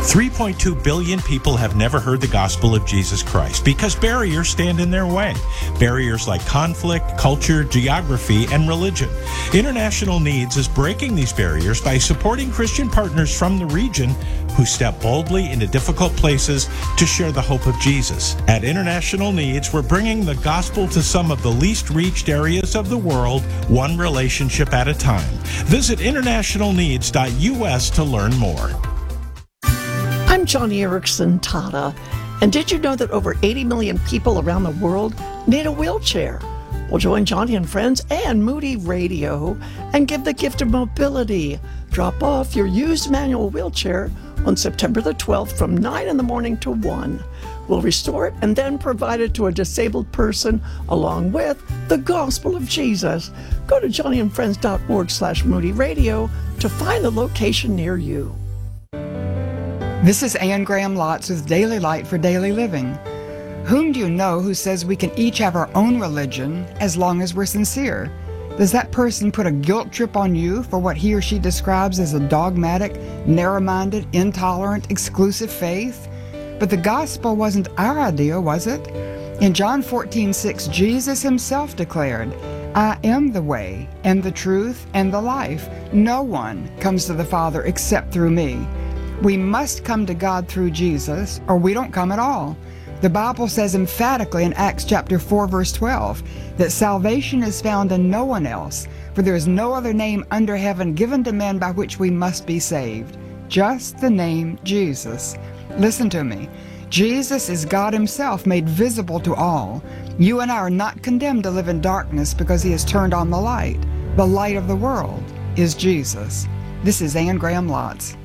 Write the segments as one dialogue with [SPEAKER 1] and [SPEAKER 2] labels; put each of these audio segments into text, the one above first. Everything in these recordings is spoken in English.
[SPEAKER 1] 3.2 billion people have never heard the gospel of Jesus Christ because barriers stand in their way. Barriers like conflict, culture, geography, and religion. International Needs is breaking these barriers by supporting Christian partners from the region who step boldly into difficult places to share the hope of Jesus. At International Needs, we're bringing the gospel to some of the least reached areas of the world, one relationship at a time. Visit internationalneeds.us to learn more.
[SPEAKER 2] I'm Johnny Erickson Tata, and did you know that over 80 million people around the world need a wheelchair? Well, join Johnny and Friends and Moody Radio and give the gift of mobility. Drop off your used manual wheelchair on September the 12th from 9 in the morning to 1. We'll restore it and then provide it to a disabled person along with the gospel of Jesus. Go to johnnyandfriends.org/Moody Radio to find the location near you.
[SPEAKER 3] This is Anne Graham Lotz with Daily Light for Daily Living. Whom do you know who says we can each have our own religion as long as we're sincere? Does that person put a guilt trip on you for what he or she describes as a dogmatic, narrow-minded, intolerant, exclusive faith? But the gospel wasn't our idea, was it? In John 14:6, Jesus himself declared, "I am the way and the truth and the life. No one comes to the Father except through me." We must come to God through Jesus, or we don't come at all. The Bible says emphatically in Acts chapter 4, verse 12, that salvation is found in no one else, for there is no other name under heaven given to men by which we must be saved. Just the name Jesus. Listen to me. Jesus is God himself made visible to all. You and I are not condemned to live in darkness because he has turned on the light. The light of the world is Jesus. This is Anne Graham Lotz.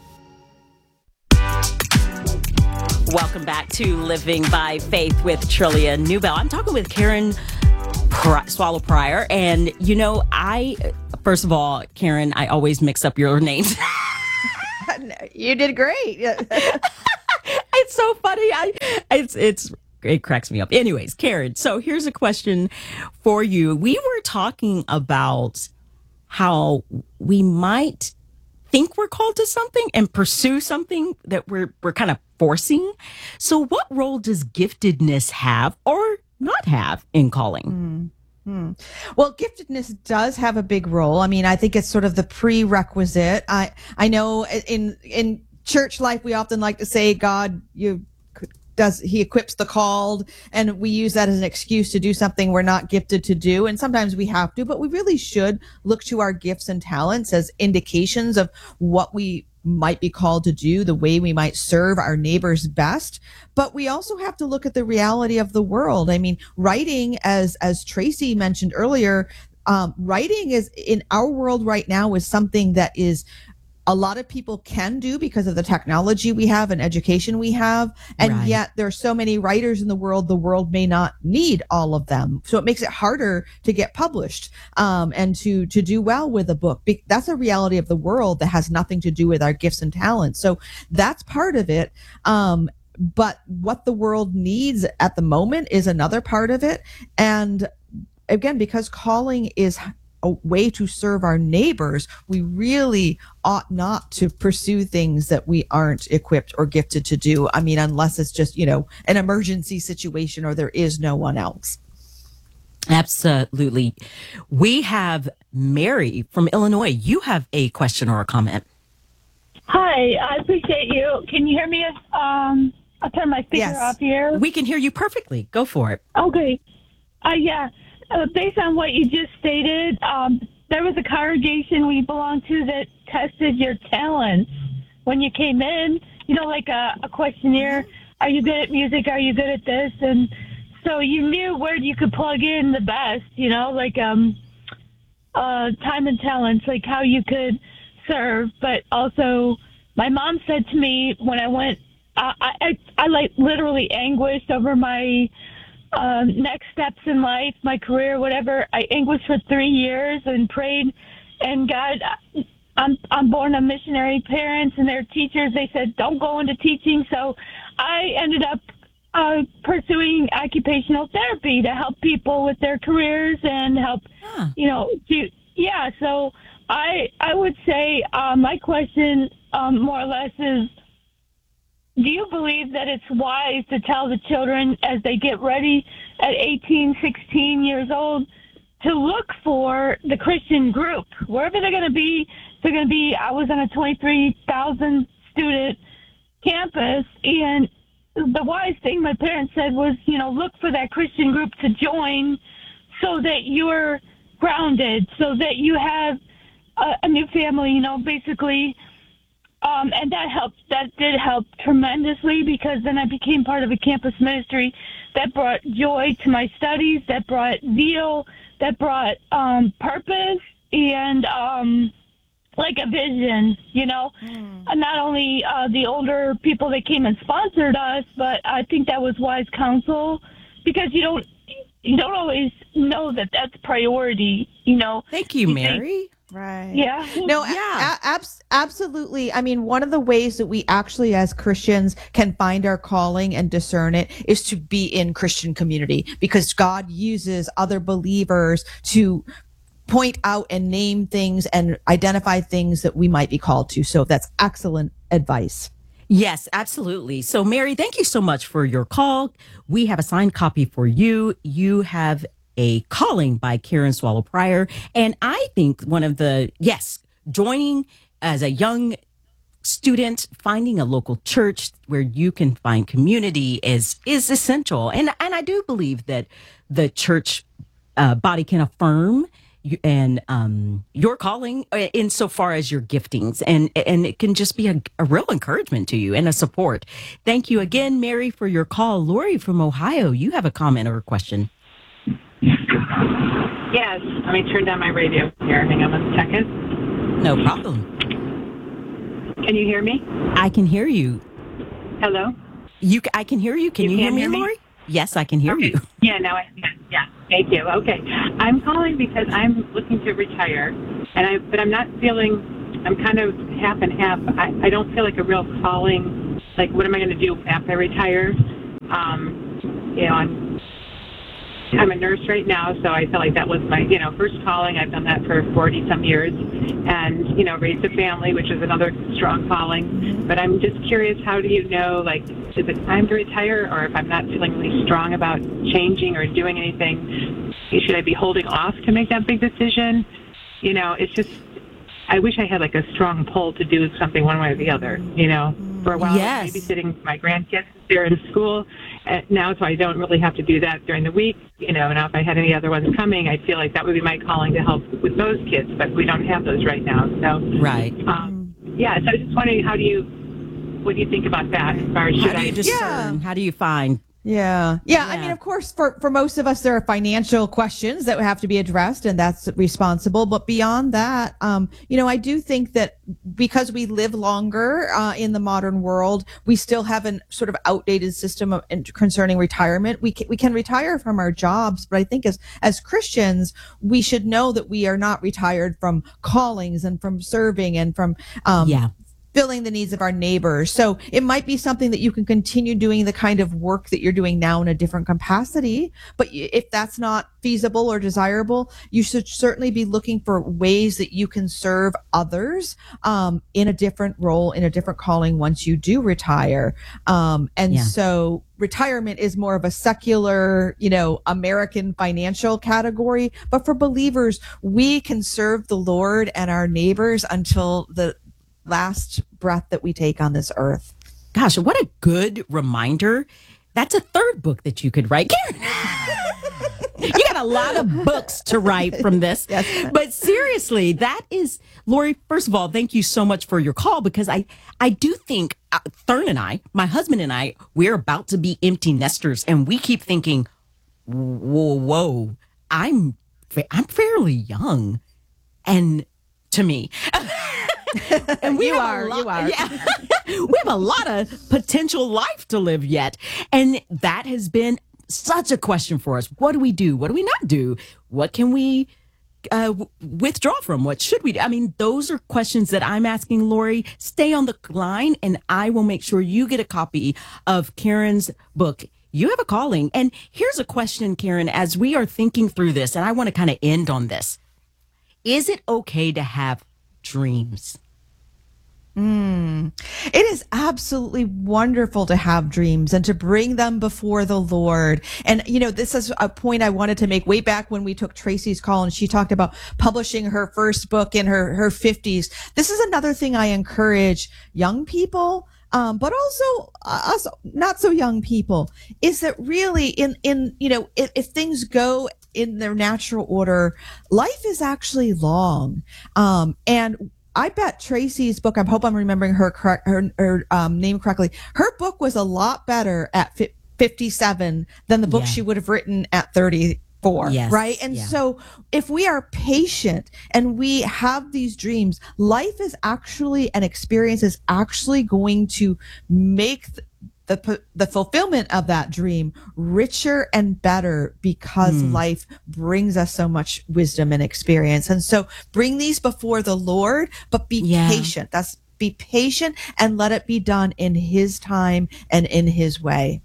[SPEAKER 4] Welcome back to Living by Faith with Trillia Newbell. I'm talking with Karen Swallow Prior. And, you know, first of all, Karen, I always mix up your names.
[SPEAKER 5] You did great.
[SPEAKER 4] It's so funny. It cracks me up. Anyways, Karen, so here's a question for you. We were talking about how we might think we're called to something and pursue something that we're kind of forcing. So what role does giftedness have or not have in calling?
[SPEAKER 5] Well, giftedness does have a big role. I mean, I think it's sort of the prerequisite. I know in church life, we often like to say, God, he equips the called, and we use that as an excuse to do something we're not gifted to do. And sometimes we have to, but we really should look to our gifts and talents as indications of what we might be called to do, the way we might serve our neighbors best. But we also have to look at the reality of the world. I mean, writing, as Tracy mentioned earlier, writing is in our world right now is something that is a lot of people can do because of the technology we have and education we have. And
[SPEAKER 4] Right.
[SPEAKER 5] Yet there are so many writers in the world may not need all of them. So it makes it harder to get published, and to do well with a book. That's a reality of the world that has nothing to do with our gifts and talents. So that's part of it. But what the world needs at the moment is another part of it. And again, because calling is a way to serve our neighbors, we really ought not to pursue things that we aren't equipped or gifted to do. I mean, unless it's just, an emergency situation or there is no one else.
[SPEAKER 4] Absolutely. We have Mary from Illinois. You have a question or a comment.
[SPEAKER 6] Hi, I appreciate you. Can you hear me? I'll turn my speaker
[SPEAKER 5] Yes.
[SPEAKER 6] off here.
[SPEAKER 4] We can hear you perfectly. Go for it.
[SPEAKER 6] Okay. Yeah. Based on what you just stated, there was a congregation we belonged to that tested your talents when you came in, like a questionnaire. Are you good at music? Are you good at this? And so you knew where you could plug in the best, like time and talents, like how you could serve. But also my mom said to me when I went, I like literally anguished over my next steps in life, my career, whatever. I anguished for 3 years and prayed, and God, I'm born of missionary parents and their teachers. They said, don't go into teaching. So I ended up pursuing occupational therapy to help people with their careers and help, so I would say my question more or less is, do you believe that it's wise to tell the children as they get ready at 18, 16 years old to look for the Christian group? Wherever they're going to be, I was on a 23,000 student campus, and the wise thing my parents said was, look for that Christian group to join so that you're grounded, so that you have a new family, basically. And that did help tremendously, because then I became part of a campus ministry that brought joy to my studies, that brought zeal, that brought purpose, and like a vision, And not only the older people that came and sponsored us, but I think that was wise counsel, because you don't always know that that's priority,
[SPEAKER 4] Thank you, Mary.
[SPEAKER 5] Right.
[SPEAKER 6] Yeah.
[SPEAKER 5] No, absolutely. I mean, one of the ways that we actually, as Christians, can find our calling and discern it is to be in Christian community, because God uses other believers to point out and name things and identify things that we might be called to. So that's excellent advice.
[SPEAKER 4] Yes, absolutely. So, Mary, thank you so much for your call. We have a signed copy for you. You have a Calling by Karen Swallow Prior. And I think joining as a young student, finding a local church where you can find community is essential. And I do believe that the church body can affirm your calling insofar as your giftings, and it can just be a real encouragement to you and a support. Thank you again, Mary, for your call. Lori from Ohio, you have a comment or a question?
[SPEAKER 7] Yes, let me turn down my radio here. Hang on 1 second.
[SPEAKER 4] No problem.
[SPEAKER 7] Can you hear me?
[SPEAKER 4] I can hear you.
[SPEAKER 7] Hello?
[SPEAKER 4] I can hear you. Can you hear me, Lori? Yes, I can hear you.
[SPEAKER 7] Yeah, yeah. Thank you. Okay. I'm calling because I'm looking to retire, but I'm not feeling, I'm kind of half and half. I don't feel like a real calling. Like, what am I going to do after I retire? I'm a nurse right now, so I feel like that was my, first calling. I've done that for 40 some years, and, raised a family, which is another strong calling. But I'm just curious, how do you know, like, is it time to retire, or if I'm not feeling really strong about changing or doing anything, should I be holding off to make that big decision? It's just, I wish I had like a strong pull to do something one way or the other, For a while,
[SPEAKER 4] yes.
[SPEAKER 7] I was babysitting my grandkids. They're in school now, so I don't really have to do that during the week. Now if I had any other ones coming, I feel like that would be my calling to help with those kids, but we don't have those right now. So
[SPEAKER 4] right.
[SPEAKER 7] So I was just wondering, what do you think about that? As far as
[SPEAKER 4] how do you discern? How do you find?
[SPEAKER 5] Yeah. I mean, of course, for most of us, there are financial questions that have to be addressed, and that's responsible. But beyond that, I do think that because we live longer in the modern world, we still have a sort of outdated system concerning retirement. We can retire from our jobs, but I think as Christians, we should know that we are not retired from callings and from serving and from filling the needs of our neighbors. So it might be something that you can continue doing the kind of work that you're doing now in a different capacity. But if that's not feasible or desirable, you should certainly be looking for ways that you can serve others in a different role, in a different calling once you do retire. So retirement is more of a secular, American financial category. But for believers, we can serve the Lord and our neighbors until the last breath that we take on this earth.
[SPEAKER 4] Gosh, what a good reminder. That's a third book that you could write. Karen, you got a lot of books to write from this.
[SPEAKER 5] Yes.
[SPEAKER 4] But seriously, that is, Lori, first of all, thank you so much for your call, because I do think Thurn and I, my husband and I, we're about to be empty nesters, and we keep thinking, whoa, I'm fairly young. And to me, and
[SPEAKER 5] you are.
[SPEAKER 4] Yeah, we have a lot of potential life to live yet. And that has been such a question for us. What do we do? What do we not do? What can we withdraw from? What should we do? I mean, those are questions that I'm asking Lori. Stay on the line, and I will make sure you get a copy of Karen's book, You Have a Calling. And here's a question, Karen, as we are thinking through this, and I want to kind of end on this. Is it okay to have dreams?
[SPEAKER 5] It is absolutely wonderful to have dreams and to bring them before the Lord. And, this is a point I wanted to make way back when we took Tracy's call and she talked about publishing her first book in her 50s. This is another thing I encourage young people, but also us not so young people, is that really if things go in their natural order, life is actually long. And I bet Tracy's book, I hope I'm remembering her name correctly. Her book was a lot better at 57 than the book she would have written at 34.
[SPEAKER 4] Yes.
[SPEAKER 5] Right. And so if we are patient and we have these dreams, life is actually, an experience is actually going to make the fulfillment of that dream richer and better, because life brings us so much wisdom and experience. And so bring these before the Lord, but be patient. Be patient and let it be done in His time and in His way.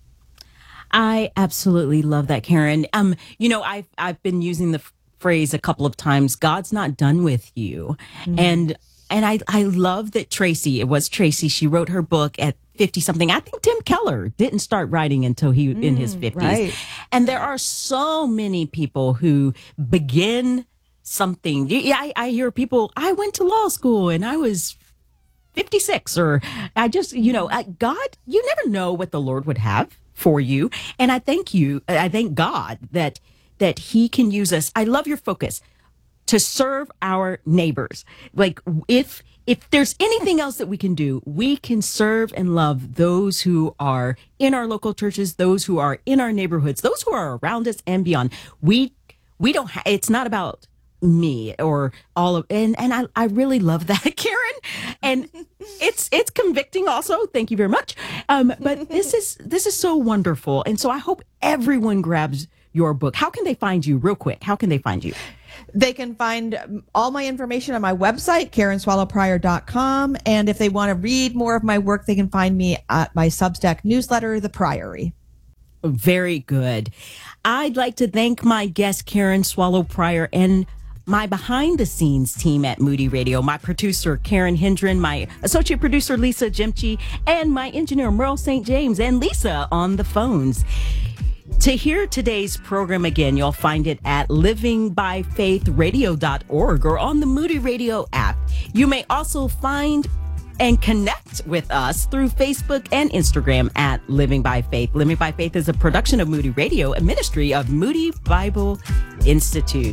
[SPEAKER 4] I absolutely love that, Karen. I've been using the phrase a couple of times, God's not done with you. And I love that Tracy, she wrote her book at 50 something. I think Tim Keller didn't start writing until he in his 50s.
[SPEAKER 5] Right.
[SPEAKER 4] And there are so many people who begin something. I hear people, I went to law school and I was 56, or I just, God, you never know what the Lord would have for you. And I thank God that He can use us. I love your focus to serve our neighbors. Like, if there's anything else that we can do, we can serve and love those who are in our local churches, those who are in our neighborhoods, those who are around us and beyond. We don't it's not about me or all of, and I really love that, Karen. And it's convicting also. Thank you very much. But this is so wonderful. And so I hope everyone grabs your book. How can they find you, real quick? How can they find you?
[SPEAKER 5] They can find all my information on my website, KarenSwallowPrior.com. And if they want to read more of my work, they can find me at my Substack newsletter, The Priory.
[SPEAKER 4] Very good. I'd like to thank my guest, Karen Swallow Prior, and my behind-the-scenes team at Moody Radio, my producer, Karen Hendren, my associate producer, Lisa Jemchi, and my engineer, Merle St. James, and Lisa on the phones. To hear today's program again, you'll find it at livingbyfaithradio.org or on the Moody Radio app. You may also find and connect with us through Facebook and Instagram at Living by Faith. Living by Faith is a production of Moody Radio, a ministry of Moody Bible Institute.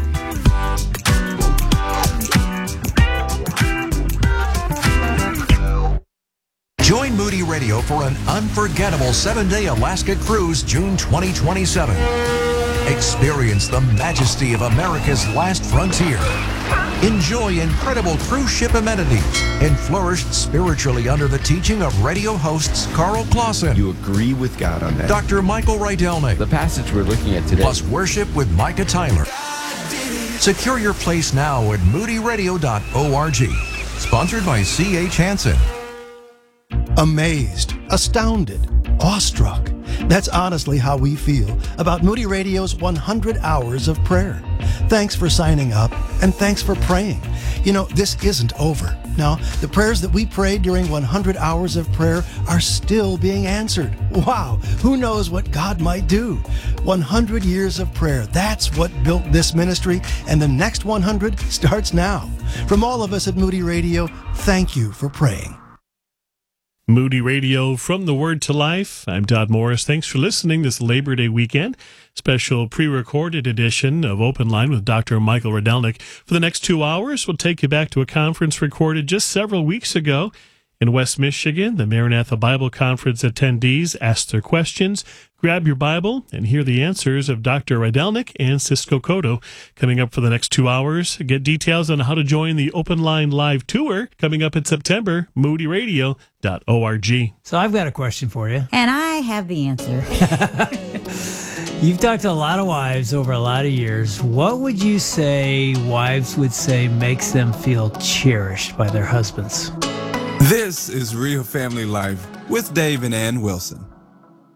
[SPEAKER 8] Join Moody Radio for an unforgettable 7-day Alaska cruise, June 2027. Experience the majesty of America's last frontier. Enjoy incredible cruise ship amenities and flourish spiritually under the teaching of radio hosts Carl Clausen.
[SPEAKER 9] You agree with God on that?
[SPEAKER 8] Dr. Michael Rydelnik.
[SPEAKER 9] The passage we're looking at today.
[SPEAKER 8] Plus worship with Micah Tyler. Secure your place now at moodyradio.org. Sponsored by C.H. Hansen.
[SPEAKER 10] Amazed, astounded, awestruck. That's honestly how we feel about Moody Radio's 100 Hours of Prayer. Thanks for signing up, and thanks for praying. This isn't over. Now, the prayers that we prayed during 100 Hours of Prayer are still being answered. Wow, who knows what God might do? 100 years of prayer, that's what built this ministry, and the next 100 starts now. From all of us at Moody Radio, thank you for praying.
[SPEAKER 11] Moody Radio, from the Word to Life. I'm Dodd Morris. Thanks for listening this Labor Day weekend. Special pre-recorded edition of Open Line with Dr. Michael Rydelnik. For the next 2 hours, we'll take you back to a conference recorded just several weeks ago in West Michigan. The Maranatha Bible Conference attendees asked their questions. Grab your Bible and hear the answers of Dr. Rydelnik and Cisco Cotto. Coming up for the next 2 hours, get details on how to join the Open Line Live Tour coming up in September, moodyradio.org.
[SPEAKER 12] So I've got a question for you.
[SPEAKER 13] And I have the answer.
[SPEAKER 12] You've talked to a lot of wives over a lot of years. What would you say wives would say makes them feel cherished by their husbands?
[SPEAKER 14] This is Real Family Life with Dave and Ann Wilson.
[SPEAKER 13] Well,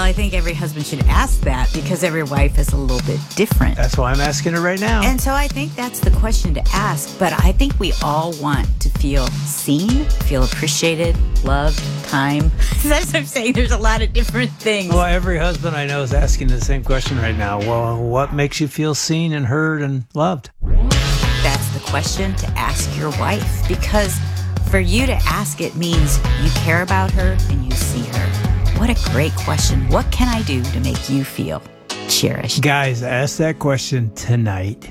[SPEAKER 13] I think every husband should ask that because every wife is a little bit different.
[SPEAKER 12] That's why I'm asking it right now.
[SPEAKER 13] And so I think that's the question to ask. But I think we all want to feel seen, feel appreciated, loved, time. That's what I'm saying. There's a lot of different things.
[SPEAKER 12] Well, every husband I know is asking the same question right now. Well, what makes you feel seen and heard and loved?
[SPEAKER 13] That's the question to ask your wife, because for you to ask it means you care about her and you see her. What a great question. What can I do to make you feel cherished?
[SPEAKER 12] Guys, ask that question tonight.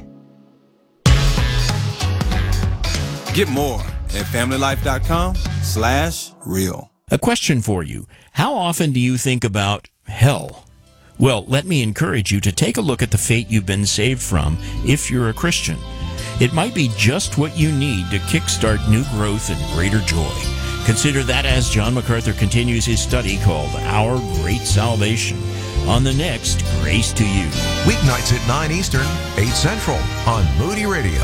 [SPEAKER 14] Get more at FamilyLife.com/real.
[SPEAKER 15] A question for you. How often do you think about hell? Well, let me encourage you to take a look at the fate you've been saved from if you're a Christian. It might be just what you need to kickstart new growth and greater joy. Consider that as John MacArthur continues his study called Our Great Salvation on the next Grace to You.
[SPEAKER 8] Weeknights at 9 Eastern, 8 Central on Moody Radio.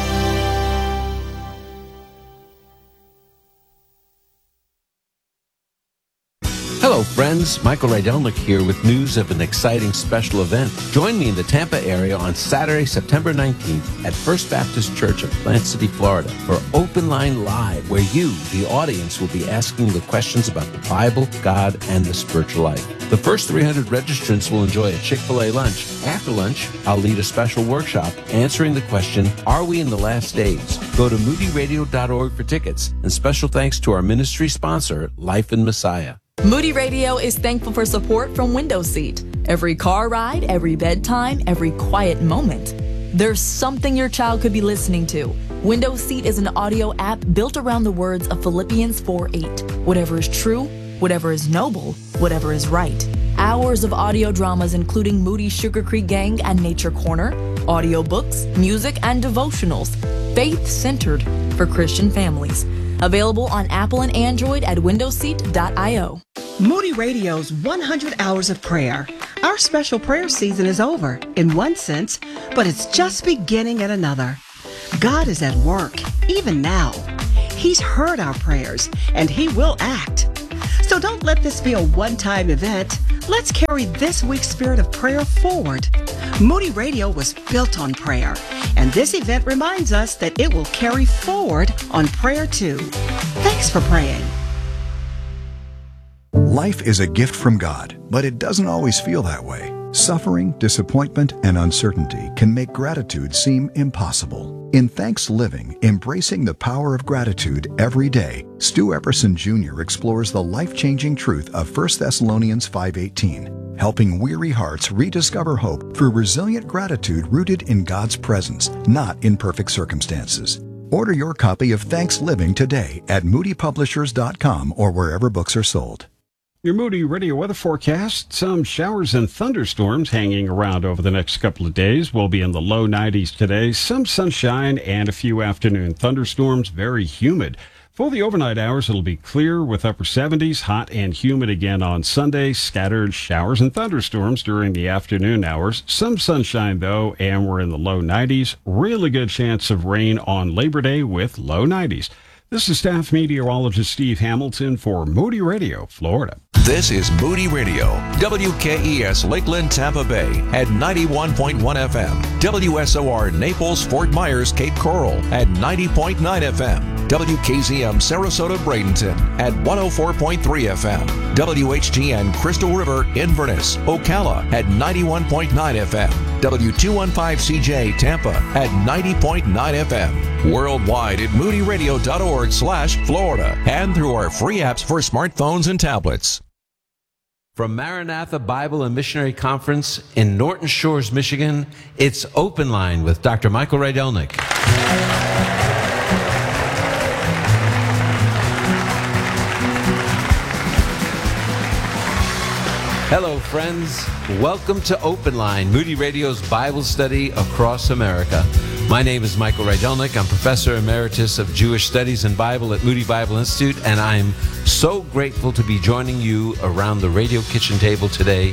[SPEAKER 9] Hello, friends. Michael Rydelnik here with news of an exciting special event. Join me in the Tampa area on Saturday, September 19th at First Baptist Church of Plant City, Florida for Open Line Live, where you, the audience, will be asking the questions about the Bible, God, and the spiritual life. The first 300 registrants will enjoy a Chick-fil-A lunch. After lunch, I'll lead a special workshop answering the question, are we in the last days? Go to moodyradio.org for tickets. And special thanks to our ministry sponsor, Life in Messiah.
[SPEAKER 16] Moody Radio is thankful for support from Window Seat. Every car ride, every bedtime, every quiet moment. There's something your child could be listening to. Window Seat is an audio app built around the words of Philippians 4:8. Whatever is true, whatever is noble, whatever is right. Hours of audio dramas including Moody Sugar Creek Gang and Nature Corner, audiobooks, music, and devotionals. Faith-centered for Christian families. Available on Apple and Android at windowseat.io.
[SPEAKER 17] Moody Radio's 100 Hours of Prayer. Our special prayer season is over, in one sense, but it's just beginning in another. God is at work, even now. He's heard our prayers, and He will act. So don't let this be a one-time event. Let's carry this week's spirit of prayer forward. Moody Radio was built on prayer, and this event reminds us that it will carry forward on prayer too. Thanks for praying.
[SPEAKER 18] Life is a gift from God, but it doesn't always feel that way. Suffering, disappointment, and uncertainty can make gratitude seem impossible. In Thanks Living, Embracing the Power of Gratitude Every Day, Stu Epperson Jr. explores the life-changing truth of 1 Thessalonians 5:18, helping weary hearts rediscover hope through resilient gratitude rooted in God's presence, not in perfect circumstances. Order your copy of Thanks Living today at moodypublishers.com or wherever books are sold.
[SPEAKER 19] Your Moody Radio weather forecast, some showers and thunderstorms hanging around over the next couple of days. We'll be in the low 90s today, some sunshine and a few afternoon thunderstorms, very humid. For the overnight hours, it'll be clear with upper 70s, hot and humid again on Sunday, scattered showers and thunderstorms during the afternoon hours. Some sunshine, though, and we're in the low 90s. Really good chance of rain on Labor Day with low 90s. This is staff meteorologist Steve Hamilton for Moody Radio, Florida.
[SPEAKER 8] This is Moody Radio, WKES Lakeland, Tampa Bay at 91.1 FM, WSOR Naples, Fort Myers, Cape Coral at 90.9 FM, WKZM Sarasota, Bradenton at 104.3 FM, WHTN Crystal River, Inverness, Ocala at 91.9 FM, W215CJ Tampa at 90.9 FM, worldwide at moodyradio.org/Florida and through our free apps for smartphones and tablets.
[SPEAKER 9] From Maranatha Bible and Missionary Conference in Norton Shores, Michigan, it's Open Line with Dr. Michael Rydelnik. Hello, friends. Welcome to Open Line, Moody Radio's Bible study across America. My name is Michael Rydelnik. I'm Professor Emeritus of Jewish Studies and Bible at Moody Bible Institute, and I'm so grateful to be joining you around the radio kitchen table today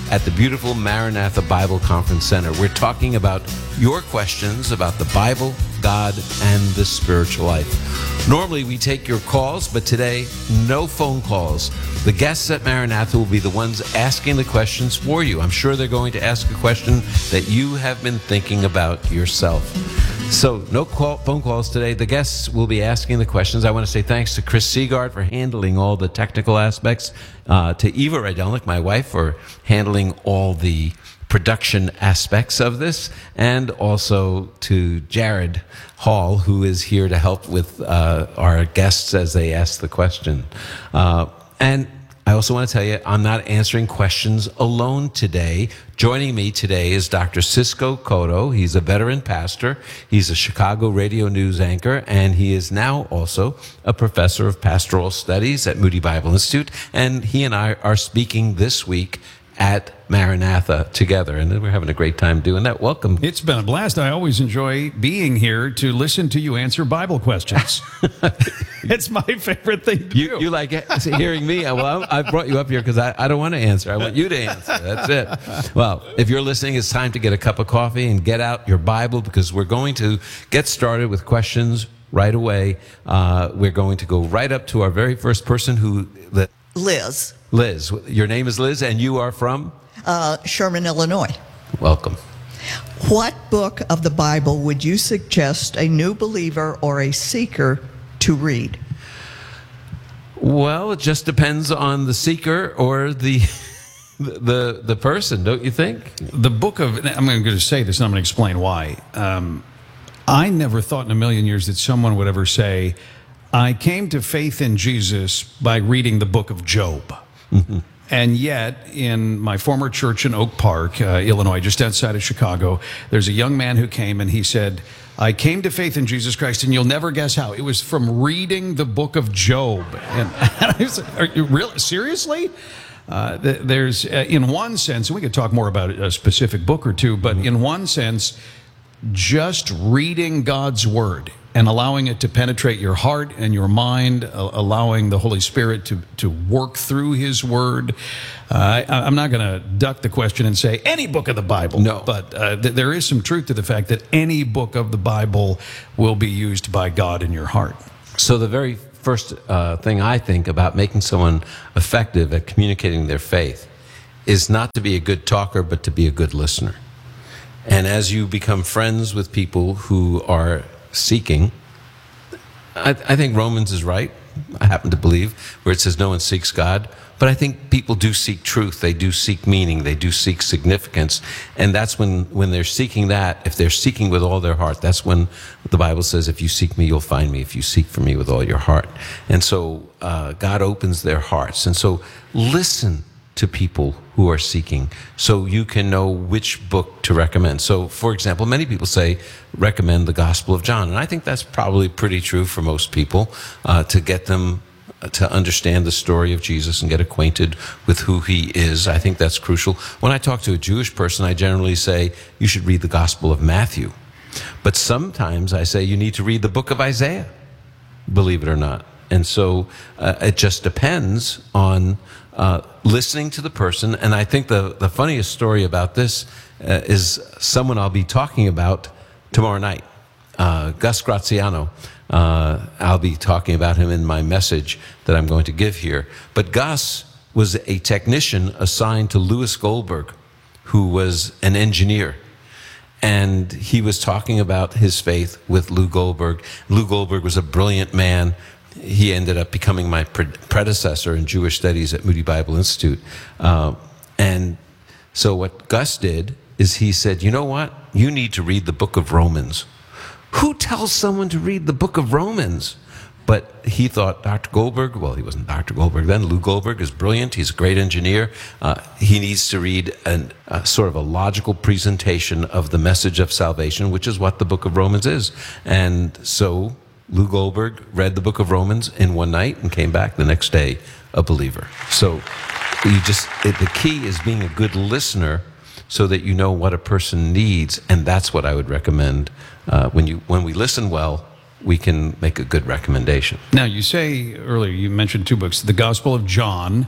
[SPEAKER 9] at the beautiful Maranatha Bible Conference Center. We're talking about your questions about the Bible, God, and the spiritual life. Normally we take your calls, but today, no phone calls. The guests at Maranatha will be the ones asking the questions for you. I'm sure they're going to ask a question that you have been thinking about yourself. So no phone calls today. The guests will be asking the questions. I want to say thanks to Chris Seagard for handling all the technical aspects, to Eva Rydelnik, my wife, for handling all the production aspects of this, and also to Jared Hall, who is here to help with our guests as they ask the question. And I also want to tell you, I'm not answering questions alone today. Joining me today is Dr. Cisco Cotto. He's a veteran pastor. He's a Chicago radio news anchor, and he is now also a professor of pastoral studies at Moody Bible Institute. And he and I are speaking this week at Maranatha together, and we're having a great time doing that. Welcome.
[SPEAKER 20] It's been a blast. I always enjoy being here to listen to you answer Bible questions. It's my favorite thing to do.
[SPEAKER 9] You like hearing me? Well, I brought you up here because I don't want to answer. I want you to answer. That's it. Well, if you're listening, it's time to get a cup of coffee and get out your Bible, because we're going to get started with questions right away. We're going to go right up to our very first person
[SPEAKER 21] Liz.
[SPEAKER 9] Liz. Your name is Liz, and you are from?
[SPEAKER 21] Sherman, Illinois.
[SPEAKER 9] Welcome.
[SPEAKER 21] What book of the Bible would you suggest a new believer or a seeker to read?
[SPEAKER 9] Well, it just depends on the seeker or the person, don't you think?
[SPEAKER 20] The book of, I'm going to say this and I'm going to explain why. I never thought in a million years that someone would ever say, I came to faith in Jesus by reading the book of Job. Mm-hmm. And yet, in my former church in Oak Park, Illinois, just outside of Chicago, there's a young man who came and he said, I came to faith in Jesus Christ, and you'll never guess how. It was from reading the book of Job. And I was like, are you really? Seriously? There's, in one sense, and we could talk more about a specific book or two, but in one sense, just reading God's Word and allowing it to penetrate your heart and your mind, allowing the Holy Spirit to work through His Word. I'm not going to duck the question and say any book of the Bible.
[SPEAKER 9] No.
[SPEAKER 20] But there is some truth to the fact that any book of the Bible will be used by God in your heart.
[SPEAKER 9] So the very first thing I think about making someone effective at communicating their faith is not to be a good talker, but to be a good listener. And as you become friends with people who are seeking, I think Romans is right, I happen to believe, where it says no one seeks God. But I think people do seek truth, they do seek meaning, they do seek significance. And that's when they're seeking that, if they're seeking with all their heart, that's when the Bible says, if you seek me, you'll find me, if you seek for me with all your heart. And so God opens their hearts. And so listen to people who are seeking, so you can know which book to recommend. So, for example, many people say, recommend the Gospel of John. And I think that's probably pretty true for most people, to get them to understand the story of Jesus and get acquainted with who He is. I think that's crucial. When I talk to a Jewish person, I generally say, you should read the Gospel of Matthew. But sometimes I say, you need to read the book of Isaiah, believe it or not. And so it just depends on listening to the person. And I think the funniest story about this is someone I'll be talking about tomorrow night, Gus Graziano. I'll be talking about him in my message that I'm going to give here. But Gus was a technician assigned to Louis Goldberg, who was an engineer. And he was talking about his faith with Lou Goldberg. Lou Goldberg was a brilliant man. He ended up becoming my predecessor in Jewish studies at Moody Bible Institute. And so what Gus did is he said, you know what? You need to read the book of Romans. Who tells someone to read the book of Romans? But he thought Dr. Goldberg, well, he wasn't Dr. Goldberg then. Lou Goldberg is brilliant. He's a great engineer. He needs to read a sort of a logical presentation of the message of salvation, which is what the book of Romans is. And so Lou Goldberg read the book of Romans in one night and came back the next day a believer. So the key is being a good listener so that you know what a person needs, and that's what I would recommend. When we listen well, we can make a good recommendation.
[SPEAKER 20] Now, you say earlier, you mentioned two books, the Gospel of John,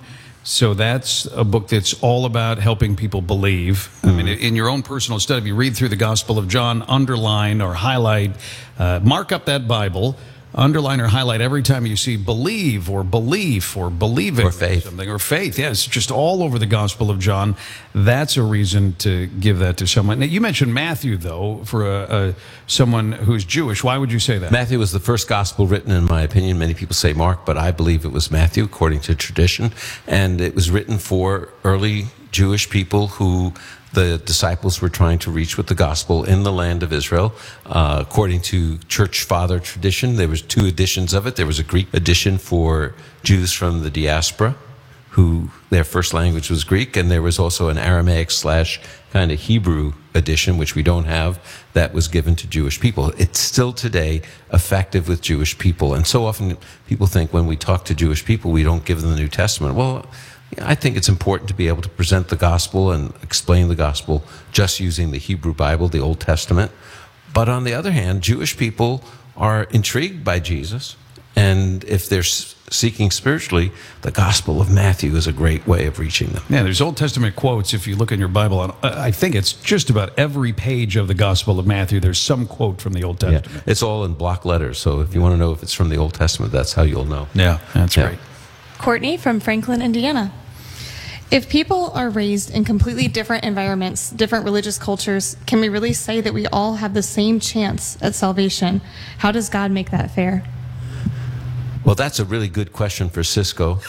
[SPEAKER 20] So that's a book that's all about helping people believe. I mean, in your own personal study, if you read through the Gospel of John, underline or highlight, mark up that Bible, underline or highlight every time you see believe or belief or believing
[SPEAKER 9] or faith.
[SPEAKER 20] Something or faith. Yeah, it's just all over the Gospel of John. That's a reason to give that to someone. Now, you mentioned Matthew, though, for someone who's Jewish. Why would you say that?
[SPEAKER 9] Matthew was the first gospel written, in my opinion. Many people say Mark, but I believe it was Matthew, according to tradition. And it was written for early Jewish people who the disciples were trying to reach with the gospel in the land of Israel. According to church father tradition, there was 2 editions of it. There was a Greek edition for Jews from the diaspora, who their first language was Greek, and there was also an Aramaic / kind of Hebrew edition, which we don't have, that was given to Jewish people. It's still today effective with Jewish people. And so often people think when we talk to Jewish people, we don't give them the New Testament. Well, I think it's important to be able to present the gospel and explain the gospel just using the Hebrew Bible, the Old Testament. But on the other hand, Jewish people are intrigued by Jesus. And if they're seeking spiritually, the Gospel of Matthew is a great way of reaching them.
[SPEAKER 20] Yeah, there's Old Testament quotes. If you look in your Bible, I think it's just about every page of the Gospel of Matthew, there's some quote from the Old Testament.
[SPEAKER 9] Yeah, it's all in block letters. So if you want to know if it's from the Old Testament, that's how you'll know.
[SPEAKER 20] Yeah, that's right.
[SPEAKER 1] Courtney from Franklin, Indiana. If people are raised in completely different environments, different religious cultures, can we really say that we all have the same chance at salvation? How does God make that fair?
[SPEAKER 9] Well, that's a really good question for Cisco.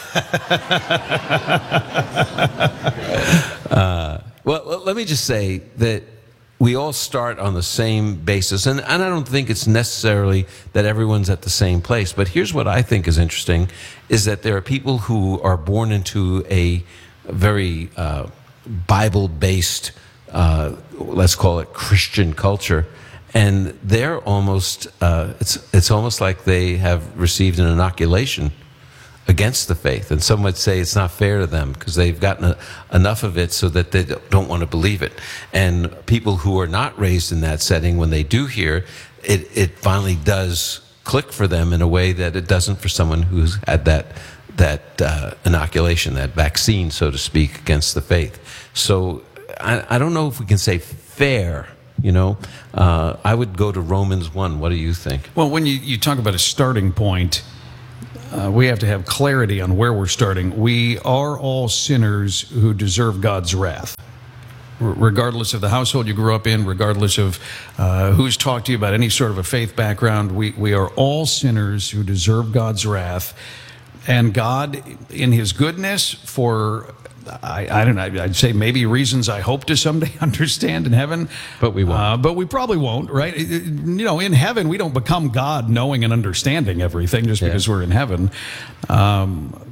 [SPEAKER 9] Well, let me just say that we all start on the same basis, and I don't think it's necessarily that everyone's at the same place, but here's what I think is interesting, is that there are people who are born into a very Bible-based, let's call it Christian culture, and they're almost, it's almost like they have received an inoculation against the faith. And some would say it's not fair to them because they've gotten enough of it so that they don't want to believe it. And people who are not raised in that setting, when they do hear, it finally does click for them in a way that it doesn't for someone who's had that inoculation, that vaccine, so to speak, against the faith. So I don't know if we can say fair. You know, I would go to Romans 1. What do you think?
[SPEAKER 20] Well, when you talk about a starting point, we have to have clarity on where we're starting. We are all sinners who deserve God's wrath. Regardless of the household you grew up in, regardless of who's talked to you about any sort of a faith background, we are all sinners who deserve God's wrath. And God, in His goodness, for I don't know, I'd say maybe reasons I hope to someday understand in heaven.
[SPEAKER 9] But we won't.
[SPEAKER 20] But we probably won't, right? You know, in heaven, we don't become God knowing and understanding everything just because we're in heaven.